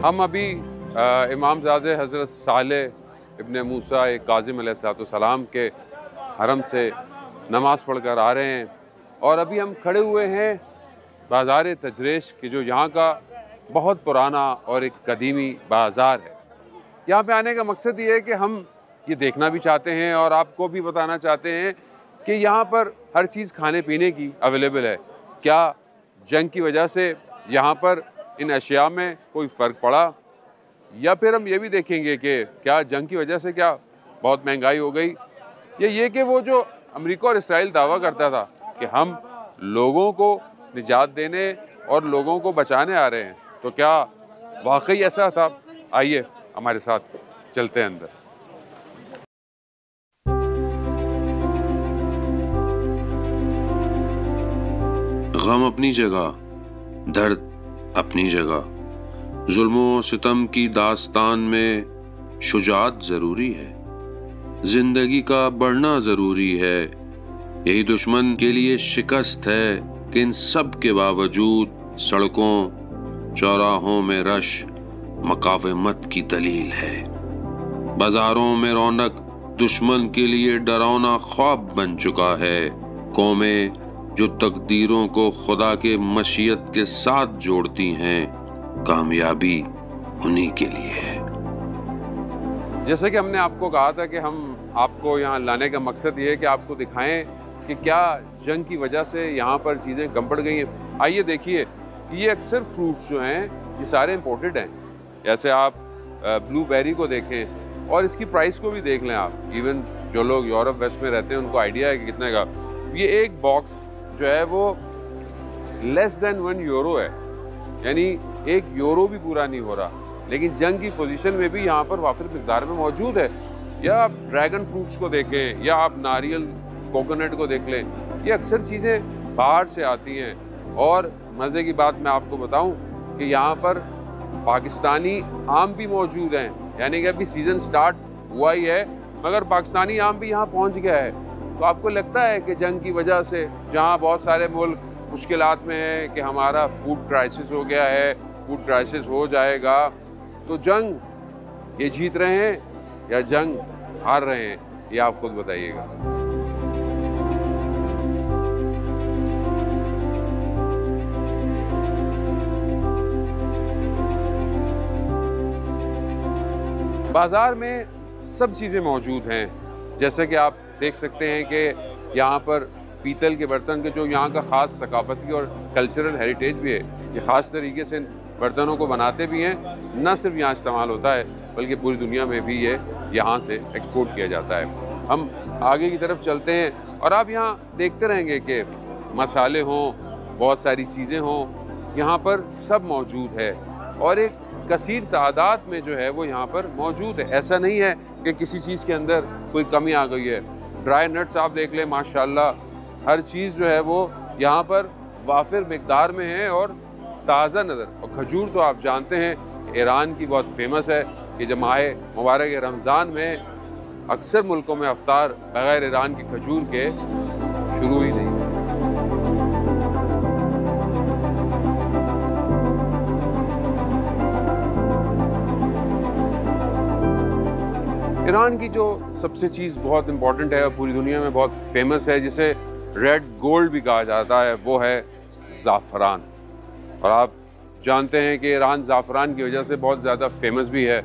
हम अभी इमामज़ादे हज़रत सालेह इब्न मूसा काज़िम अलैहिस्सलाम के हरम से नमाज़ पढ़कर आ रहे हैं और अभी हम खड़े हुए हैं बाज़ार तजरेश की, जो यहाँ का बहुत पुराना और एक कदीमी बाज़ार है। यहाँ पे आने का मकसद ये है कि हम ये देखना भी चाहते हैं और आपको भी बताना चाहते हैं कि यहाँ पर हर चीज़ खाने पीने की अवेलेबल है। क्या जंग की वजह से यहाँ पर इन अशिया में कोई फ़र्क पड़ा, या फिर हम ये भी देखेंगे कि क्या जंग की वजह से क्या बहुत महंगाई हो गई, या ये कि वो जो अमेरिका और इसराइल दावा करता था कि हम लोगों को निजात देने और लोगों को बचाने आ रहे हैं, तो क्या वाकई ऐसा था? आइए हमारे साथ चलते हैं अंदर। गम अपनी जगह, दर्द अपनी जगह, जुल्मों सितम की दास्तान में शुजात ज़रूरी है, जिंदगी का बढ़ना ज़रूरी है। यही दुश्मन के लिए शिकस्त है कि इन सब के बावजूद सड़कों चौराहों में रश मकावमत की दलील है। बाजारों में रौनक दुश्मन के लिए डरावना ख्वाब बन चुका है। कौमें जो तकदीरों को खुदा के मशीयत के साथ जोड़ती हैं, कामयाबी उन्हीं के लिए है। जैसे कि हमने आपको कहा था कि हम आपको यहाँ लाने का मकसद ये है कि आपको दिखाएं कि क्या जंग की वजह से यहाँ पर चीज़ें कम पड़ गई हैं। आइए देखिए कि ये अक्सर फ्रूट्स जो हैं ये सारे इंपोर्टेड हैं। जैसे आप ब्लूबेरी को देखें और इसकी प्राइस को भी देख लें आप। इवन जो लोग यूरोप वेस्ट में रहते हैं उनको आइडिया है कि कितने का ये एक बॉक्स जो है वो लेस देन 1 यूरो है, यानी 1 यूरो भी पूरा नहीं हो रहा। लेकिन जंग की पोजीशन में भी यहाँ पर वाफिर मिकदार में मौजूद है। या आप ड्रैगन फ्रूट्स को देखें या आप नारियल कोकोनट को देख लें, ये अक्सर चीज़ें बाहर से आती हैं। और मज़े की बात मैं आपको बताऊं कि यहाँ पर पाकिस्तानी आम भी मौजूद हैं, यानी कि अभी सीज़न स्टार्ट हुआ ही है मगर पाकिस्तानी आम भी यहाँ पहुँच गया है। तो आपको लगता है कि जंग की वजह से जहाँ बहुत सारे मुल्क मुश्किलात में हैं कि हमारा फूड क्राइसिस हो गया है, फूड क्राइसिस हो जाएगा, तो जंग ये जीत रहे हैं या जंग हार रहे हैं, ये आप खुद बताइएगा। बाज़ार में सब चीज़ें मौजूद हैं। जैसे कि आप देख सकते हैं कि यहाँ पर पीतल के बर्तन के जो यहाँ का ख़ास सकाफ़ती और कल्चरल हेरिटेज भी है, ये ख़ास तरीके से बर्तनों को बनाते भी हैं। न सिर्फ यहाँ इस्तेमाल होता है बल्कि पूरी दुनिया में भी ये यहाँ से एक्सपोर्ट किया जाता है। हम आगे की तरफ चलते हैं और आप यहाँ देखते रहेंगे कि मसाले हों, बहुत सारी चीज़ें हों, यहाँ पर सब मौजूद है और एक कसीर तादाद में जो है वो यहाँ पर मौजूद है। ऐसा नहीं है कि किसी चीज़ के अंदर कोई कमी आ गई है। ड्राई नट्स आप देख लें, माशाल्लाह हर चीज़ जो है वो यहाँ पर वाफिर मिकदार में है और ताज़ा नज़र। और खजूर तो आप जानते हैं ईरान की बहुत फेमस है कि जब माह मुबारक रमज़ान में अक्सर मुल्कों में अफ्तार बग़ैर ईरान की खजूर के शुरू ही नहीं। ईरान की जो सबसे चीज़ बहुत इम्पॉर्टेंट है और पूरी दुनिया में बहुत फेमस है, जिसे रेड गोल्ड भी कहा जाता है, वो है ज़ाफ़रान। और आप जानते हैं कि ईरान ज़ाफ़रान की वजह से बहुत ज़्यादा फेमस भी है।